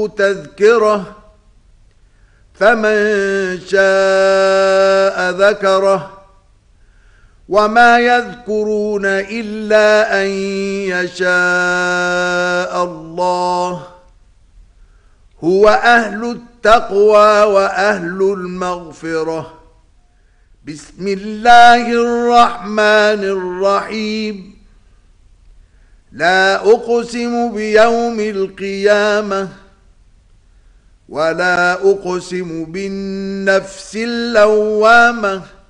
تذكرة فمن شاء ذكره وما يذكرون إلا أن يشاء الله هو أهل التقوى وأهل المغفرة. بسم الله الرحمن الرحيم. لا أقسم بيوم القيامة ولا أقسم بالنفس اللوامة